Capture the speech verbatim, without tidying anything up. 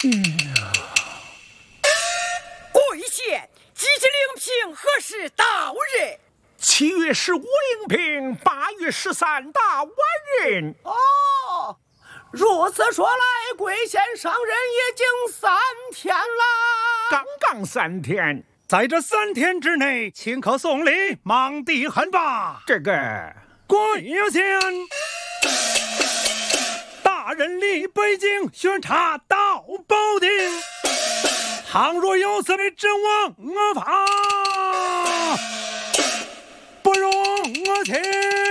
贵县积极领平何时到任？ 七月十五领平，八月十三大完任。 哦，如此说来，贵县上任也经三天了。 刚刚三天， 在这三天之内，请客送礼，忙得很吧？ 这个贵县大人离北京巡查到保定，倘若有此为真王我法，不容我请。